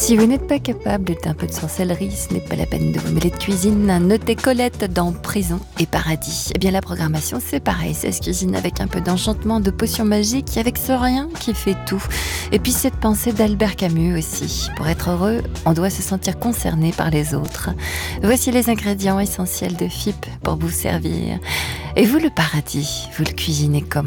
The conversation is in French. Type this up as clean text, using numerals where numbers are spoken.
Si vous n'êtes pas capable d'un peu de sorcellerie, ce n'est pas la peine de vous mêler de cuisine. Notez Colette dans Prison et Paradis. Eh bien la programmation c'est pareil, ça se cuisine avec un peu d'enchantement, de potions magiques, avec ce rien qui fait tout. Et puis cette pensée d'Albert Camus aussi. Pour être heureux, on doit se sentir concerné par les autres. Voici les ingrédients essentiels de FIP pour vous servir. Et vous le paradis, vous le cuisinez comment ?